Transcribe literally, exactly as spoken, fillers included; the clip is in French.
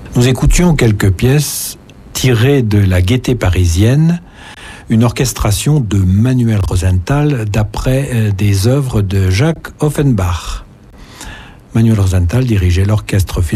Nous écoutions quelques pièces tirées de La Gaîté parisienne, une orchestration de Manuel Rosenthal d'après euh, des œuvres de Jacques Offenbach. Manuel Rosenthal dirigeait l'orchestre